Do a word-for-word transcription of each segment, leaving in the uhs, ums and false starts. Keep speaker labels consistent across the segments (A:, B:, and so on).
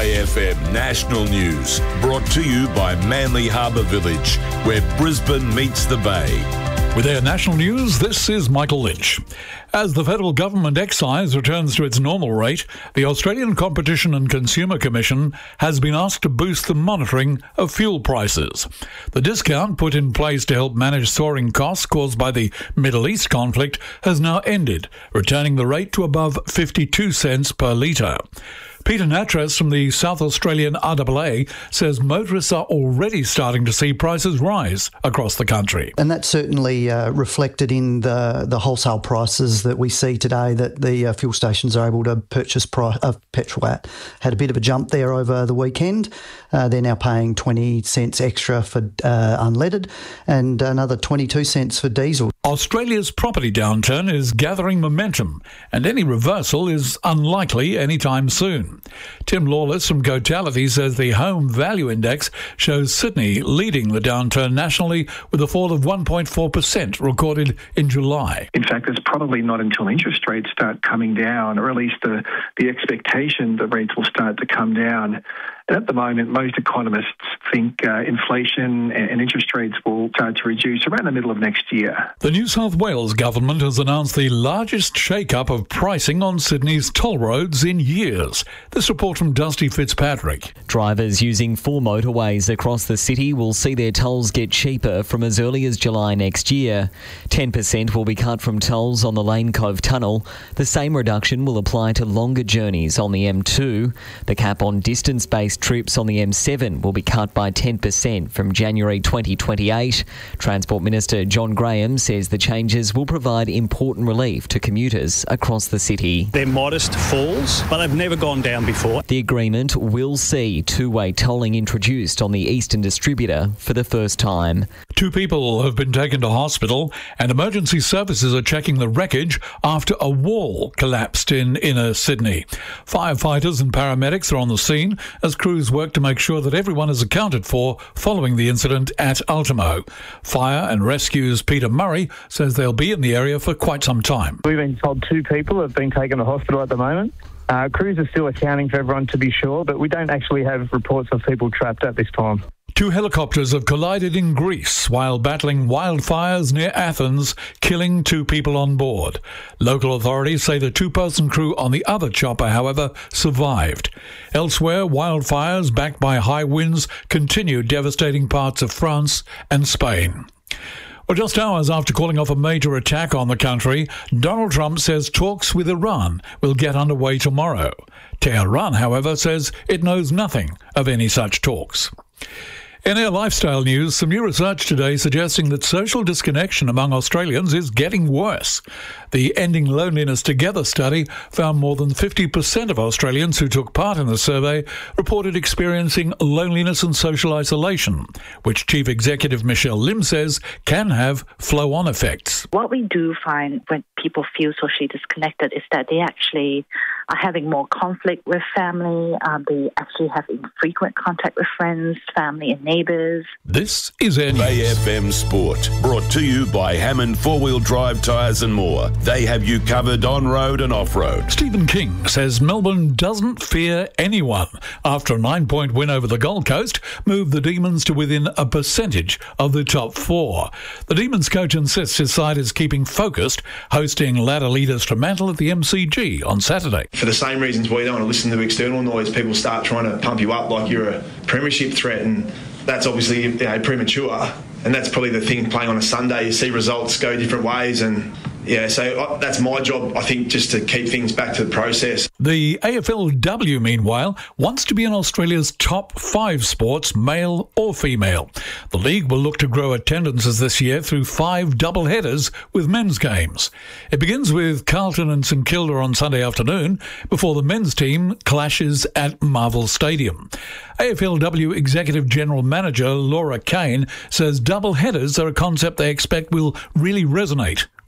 A: Bay F M National News, brought to you by Manly Harbour Village, where Brisbane meets the Bay.
B: With our national news, this is Michael Lynch. As the federal government excise returns to its normal rate, the Australian Competition and Consumer Commission has been asked to boost the monitoring of fuel prices. The discount put in place to help manage soaring costs caused by the Middle East conflict has now ended, returning the rate to above fifty-two cents per litre. Peter Natras from the South Australian R A A says motorists are already starting to see prices rise across the country.
C: And that's certainly uh, reflected in the, the wholesale prices that we see today that the uh, fuel stations are able to purchase pri- uh, petrol at. Had a bit of a jump there over the weekend. Uh, they're now paying twenty cents extra for uh, unleaded and another twenty-two cents for diesel.
B: Australia's property downturn is gathering momentum, and any reversal is unlikely anytime soon. Tim Lawless from Cotality says the Home Value Index shows Sydney leading the downturn nationally with a fall of one point four percent recorded in July.
D: In fact, it's probably not until interest rates start coming down, or at least the, the expectation that rates will start to come down. And at the moment, most economists think uh, inflation and, and interest rates will start to reduce around the middle of next year.
B: The New South Wales government has announced the largest shake-up of pricing on Sydney's toll roads in years. This report from Dusty Fitzpatrick.
E: Drivers using four motorways across the city will see their tolls get cheaper from as early as July next year. ten percent will be cut from tolls on the Lane Cove Tunnel. The same reduction will apply to longer journeys on the M two. The cap on distance-based trips on the M seven will be cut by ten percent from January twenty twenty-eight. Transport Minister John Graham says the changes will provide important relief to commuters across the city.
F: They're modest falls, but they've never gone down before.
E: The agreement will see two-way tolling introduced on the Eastern Distributor for the first time.
B: Two people have been taken to hospital and emergency services are checking the wreckage after a wall collapsed in inner Sydney. Firefighters and paramedics are on the scene as crews work to make sure that everyone is accounted for following the incident at Ultimo. Fire and Rescue's Peter Murray says they'll be in the area for quite some time.
G: We've been told two people have been taken to hospital at the moment. Uh, crews are still accounting for everyone to be sure, but we don't actually have reports of people trapped at this time.
B: Two helicopters have collided in Greece while battling wildfires near Athens, killing two people on board. Local authorities say the two-person crew on the other chopper, however, survived. Elsewhere, wildfires backed by high winds continue devastating parts of France and Spain. Well, just hours after calling off a major attack on the country, Donald Trump says talks with Iran will get underway tomorrow. Tehran, however, says it knows nothing of any such talks. In our lifestyle news, some new research today suggesting that social disconnection among Australians is getting worse. The Ending Loneliness Together study found more than fifty percent of Australians who took part in the survey reported experiencing loneliness and social isolation, which Chief Executive Michelle Lim says can have flow-on effects.
H: What we do find when people feel socially disconnected is that they actually are having more conflict with family. Um, they actually have infrequent contact with friends, family and neighbours.
B: This is N
A: Bay F M Sport, brought to you by Hammond Four-Wheel Drive Tyres and More. They have you covered on-road and off-road.
B: Stephen King says Melbourne doesn't fear anyone. After a nine-point win over the Gold Coast, moved the Demons to within a percentage of the top four. The Demons coach insists his side is keeping focused, hosting ladder leaders Fremantle at the M C G on Saturday.
I: For the same reasons we don't want to listen to external noise, people start trying to pump you up like you're a premiership threat, and that's obviously, you know, premature. And that's probably the thing playing on a Sunday. You see results go different ways, and yeah, so that's my job, I think, just to keep things back to the process.
B: The A F L W, meanwhile, wants to be in Australia's top five sports, male or female. The league will look to grow attendances this year through five double-headers with men's games. It begins with Carlton and St Kilda on Sunday afternoon before the men's team clashes at Marvel Stadium. A F L W Executive General Manager Laura Kane says double-headers are a concept they expect will really resonate with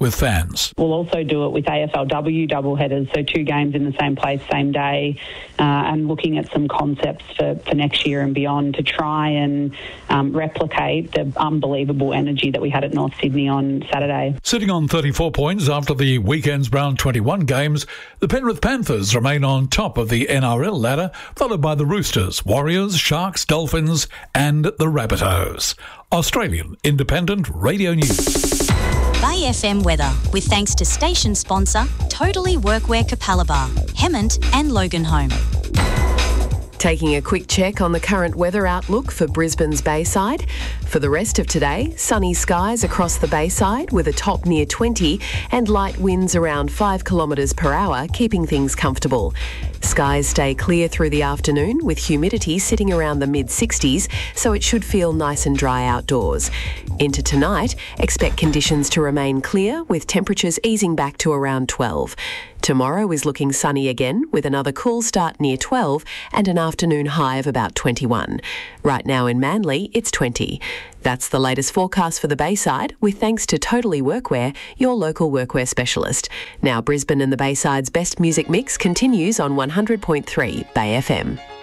B: with fans.
J: We'll also do it with A F L W doubleheaders, so two games in the same place, same day, uh, and looking at some concepts for, for next year and beyond to try and um, replicate the unbelievable energy that we had at North Sydney on Saturday.
B: Sitting on thirty-four points after the weekend's round twenty-one games, the Penrith Panthers remain on top of the N R L ladder, followed by the Roosters, Warriors, Sharks, Dolphins and the Rabbitohs. Australian Independent Radio News.
K: Bay F M weather, with thanks to station sponsor Totally Workwear Capalaba, Hemmant and Loganholme.
L: Taking a quick check on the current weather outlook for Brisbane's Bayside. For the rest of today, sunny skies across the Bayside with a top near twenty and light winds around five kilometres per hour, keeping things comfortable. Skies stay clear through the afternoon with humidity sitting around the mid sixties, so it should feel nice and dry outdoors. Into tonight, expect conditions to remain clear with temperatures easing back to around twelve. Tomorrow is looking sunny again with another cool start near twelve and an afternoon high of about twenty-one. Right now in Manly, it's twenty. That's the latest forecast for the Bayside, with thanks to Totally Workwear, your local workwear specialist. Now Brisbane and the Bayside's best music mix continues on one hundred point three Bay F M.